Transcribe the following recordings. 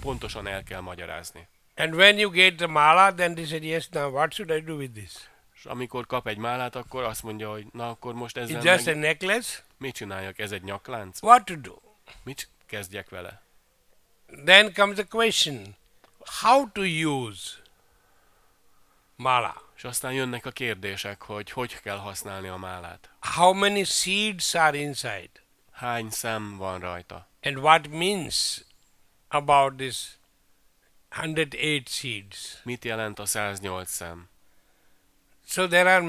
pontosan el kell magyarázni. And when you get the mala, then they said, yes, now what should I do with this? És amikor kap egy málát, akkor azt mondja, hogy na akkor most ezzel It's just a meg necklace. mit csináljak? Ez egy nyaklánc? What to do? Mit kezdjek vele? Then comes the question, how to use mala? És aztán jönnek a kérdések, hogy hogy kell használni a málát. How many seeds are inside? Hány szem van rajta? And what means about this 108 seeds? Mit jelent a 108 szem? So there are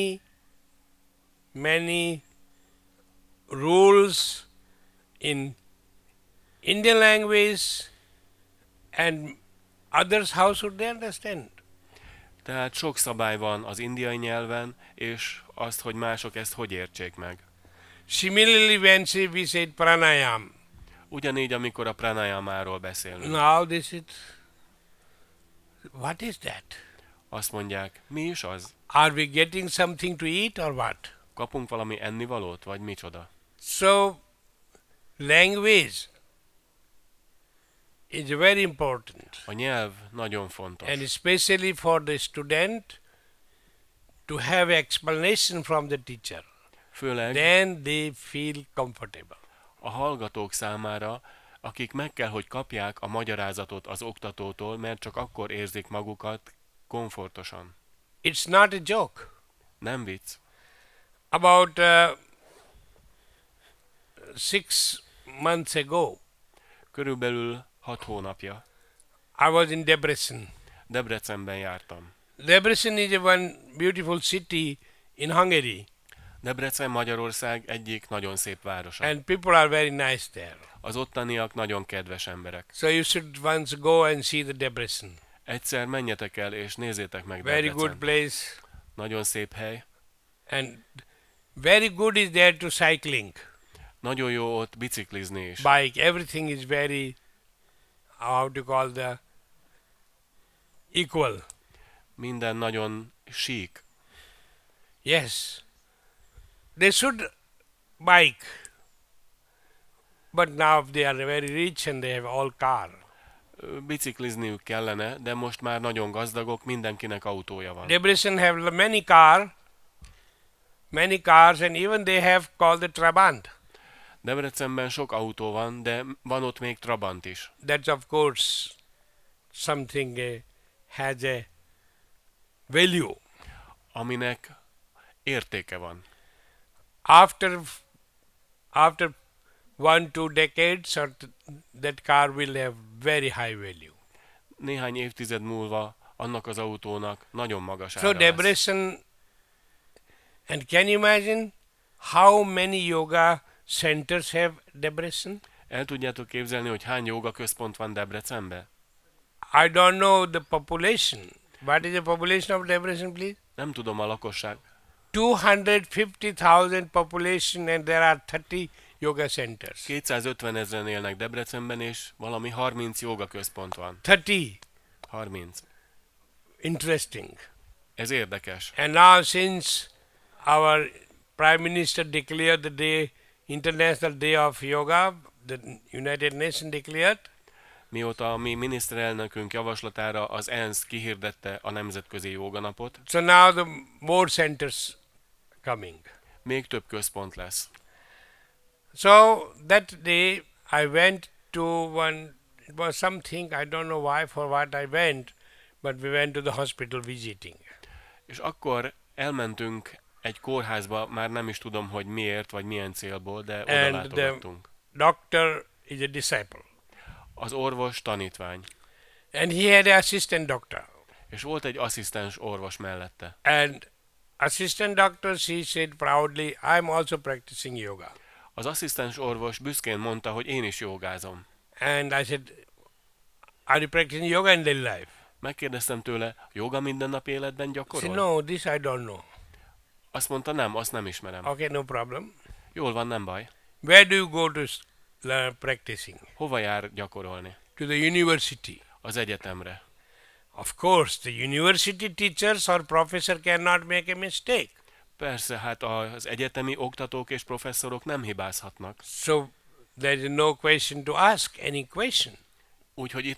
many rules in Indian language, and others, how should they understand? Tehát sok szabály van az indiai nyelven, és azt, hogy mások ezt hogy értsék meg. Similarly, when we said pranayam, Ugyanígy, amikor a pranayamáról beszélünk. now this is, what is that? Azt mondják, mi is az? Are we getting something to eat or what? Kapunk valami ennivalót, vagy micsoda? So, language is very important, A nyelv nagyon fontos. and especially for the student to have explanation from the teacher. Főleg Then they feel comfortable. a hallgatók számára, akik meg kell, hogy kapják a magyarázatot az oktatótól, mert csak akkor érzik magukat komfortosan. It's not a joke. Nem vicc. About 6 months ago, Körülbelül 6 hónapja I was in Debrecen. Debrecenben jártam. Debrecen is a one beautiful city in Hungary, Debrecen Magyarország egyik nagyon szép városa. and people are very nice there. Az ottaniak nagyon kedves emberek. So you should once go and see the Debrecen. Egyszer menjetek el és nézzétek meg Very Debrecen. good place, Nagyon szép hely. and very good is there to cycling, Nagyon jó ott biciklizni is. bike. Everything is very, how to call the equal. Minden nagyon sík. Yes, they should bike, but now they are very rich and they have all car. Biciklizniük kellene, de most már nagyon gazdagok, mindenkinek autója van. Debrecen have many cars, and even they have called the Trabant. Debrecenben sok autó van, de van ott még Trabant is. That's of course something has a value. Aminek értéke van. After 1-2 decades, that car will have very high value. Néhány évtized múlva annak az autónak nagyon magas So ára lesz. Debrecen, and can you imagine how many yoga centers have Debrecen? El tudjátok képzelni, hogy hány jóga központ van Debrecenben? I don't know the population. What is the population of Debrecen, please? Nem tudom a lakosság. 250,000 population, and there are 30 yoga centers. 250 ezeren élnek Debrecenben, és valami 30 jóga központ van. 30. 30. Interesting. Ez érdekes. And now since our Prime Minister declared the day, International Day of Yoga, the United Nations declared, Mióta a mi miniszterelnökünk javaslatára az ENSZ kihirdette a Nemzetközi Jóganapot, so now the more centers coming. még több központ lesz. So that day I went to one, it was something, I don't know why, for what I went, but we went to the hospital visiting. És akkor elmentünk egy kórházba, már nem is tudom, hogy miért, vagy milyen célból, de oda And látogattunk. Doctor is a disciple. Az orvos tanítvány, And he had an assistant doctor. és volt egy asszisztens orvos mellette. And assistant doctor, she said proudly, I'm also practicing yoga. Az asszisztens orvos büszkén mondta, hogy én is jogázom. And I said, are you practicing yoga in daily life? Megkérdeztem tőle, joga mindennapi életben She gyakorol? said, no, this I don't know. Azt mondta, nem, azt nem ismerem. Okay, no problem. Jól van, nem baj. Where do you go to learn practicing? Hova jár gyakorolni? To the university. Az egyetemre. Of course, the university teachers or professor cannot make a mistake. Persze, hát az egyetemi oktatók és professzorok nem hibázhatnak. So there is no question to ask any question. Úgyhogy itt